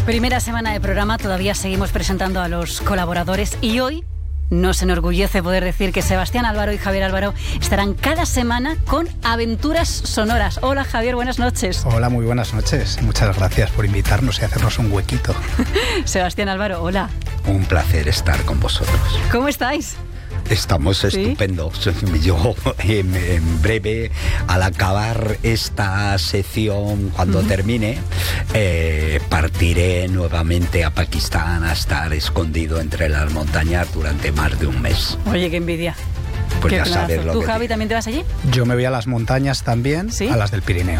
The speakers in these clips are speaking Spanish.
Primera semana de programa, todavía seguimos presentando a los colaboradores y hoy nos enorgullece poder decir que Sebastián Álvaro y Javier Álvaro estarán cada semana con Aventuras Sonoras. Hola Javier, buenas noches. Hola, muy buenas noches. Muchas gracias por invitarnos y hacernos un huequito. Sebastián Álvaro, hola. Un placer estar con vosotros. ¿Cómo estáis? Estamos estupendos. Yo en breve, al acabar esta sección, cuando termine, partiré nuevamente a Pakistán a estar escondido entre las montañas durante más de un mes. Oye, qué envidia. Pues qué ya sabes lo ¿Tú, que Javi, también te vas allí? Yo me voy a las montañas también, ¿sí? A las del Pirineo.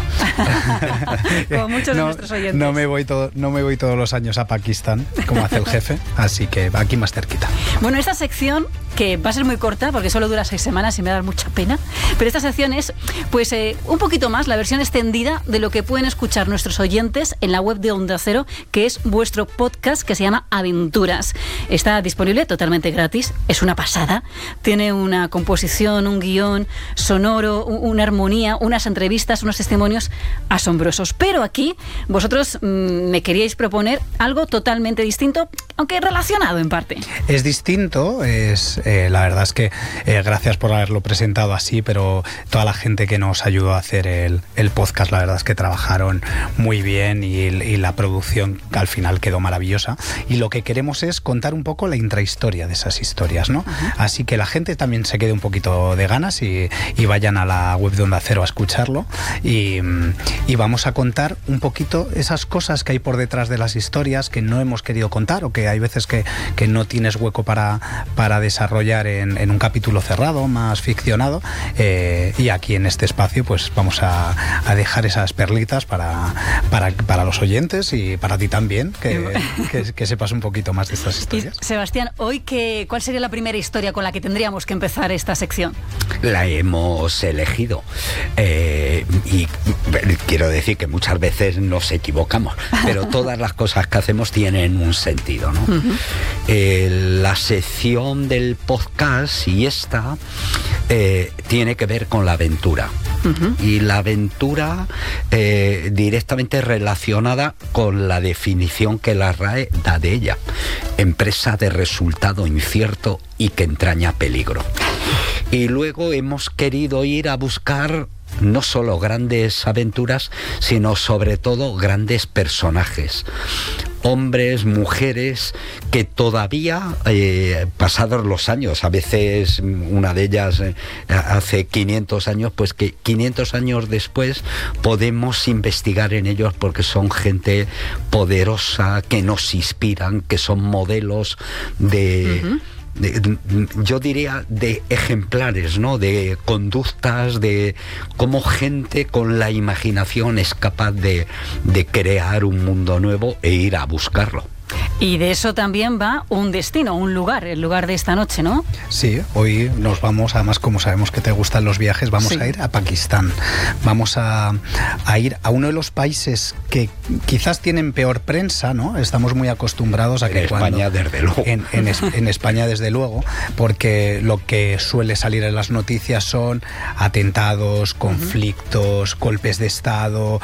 Como muchos de nuestros oyentes. No me voy todos los años a Pakistán, como hace el jefe, así que aquí más cerquita. Bueno, esta sección, que va a ser muy corta, porque solo dura 6 semanas y me da mucha pena, pero esta sección es, pues, un poquito más, la versión extendida de lo que pueden escuchar nuestros oyentes en la web de Onda Cero, que es vuestro podcast, que se llama Aventuras. Está disponible totalmente gratis, es una pasada, tiene una composición, un guión sonoro, una armonía, unas entrevistas, unos testimonios asombrosos. Pero aquí vosotros me queríais proponer algo totalmente distinto, aunque relacionado en parte. Es distinto, la verdad es que gracias por haberlo presentado así, pero toda la gente que nos ayudó a hacer el podcast, la verdad es que trabajaron muy bien y la producción al final quedó maravillosa. Y lo que queremos es contar un poco la intrahistoria de esas historias, ¿no? Uh-huh. Así que la gente también se quede un poquito de ganas y vayan a la web de Onda Cero a escucharlo y vamos a contar un poquito esas cosas que hay por detrás de las historias que no hemos querido contar o que hay veces que no tienes hueco para desarrollar en un capítulo cerrado, más ficcionado, y aquí en este espacio pues vamos a dejar esas perlitas para los oyentes y para ti también, que sepas un poquito más de estas historias. Y, Sebastián, hoy ¿cuál sería la primera historia con la que tendríamos que empezar esta sección? La hemos elegido y quiero decir que muchas veces nos equivocamos, pero todas las cosas que hacemos tienen un sentido, ¿no? Uh-huh. La sección del podcast y esta tiene que ver con la aventura. Uh-huh. Y la aventura directamente relacionada con la definición que la RAE da de ella: empresa de resultado incierto y que entraña peligro. Y luego hemos querido ir a buscar no solo grandes aventuras, sino sobre todo grandes personajes. Hombres, mujeres que todavía, pasados los años, a veces una de ellas hace 500 años, pues que 500 años después podemos investigar en ellos porque son gente poderosa, que nos inspiran, que son modelos de... Uh-huh. Yo diría de ejemplares, ¿no? De conductas, de cómo gente con la imaginación es capaz de crear un mundo nuevo e ir a buscarlo. Y de eso también va un destino, un lugar, el lugar de esta noche, ¿no? Sí, hoy nos vamos, además como sabemos que te gustan los viajes, vamos a ir a Pakistán. Vamos a ir a uno de los países que quizás tienen peor prensa, ¿no? Estamos muy acostumbrados a que España, desde luego. En España, desde luego, porque lo que suele salir en las noticias son atentados, conflictos, golpes de Estado...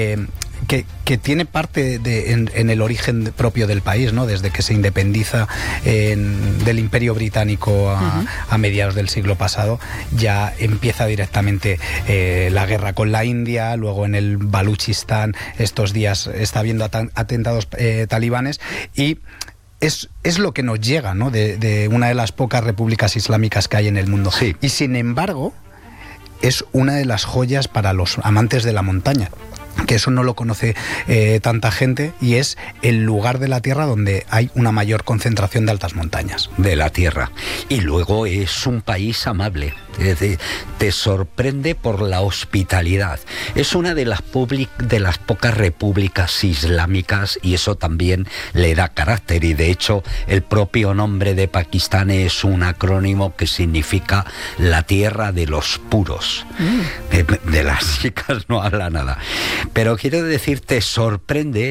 Que tiene parte en el origen propio del país, ¿no? Desde que se independiza del Imperio Británico a mediados del siglo pasado, ya empieza directamente la guerra con la India, luego en el Baluchistán estos días está habiendo atentados talibanes y es lo que nos llega, ¿no? de una de las pocas repúblicas islámicas que hay en el mundo. Sí. Y sin embargo es una de las joyas para los amantes de la montaña, que eso no lo conoce tanta gente, y es el lugar de la Tierra donde hay una mayor concentración de altas montañas. De la Tierra. Y luego es un país amable. Te sorprende por la hospitalidad. Es una de las pocas repúblicas islámicas y eso también le da carácter. Y de hecho el propio nombre de Pakistán es un acrónimo que significa la tierra de los puros. De las chicas no habla nada. Pero quiero decir, te sorprende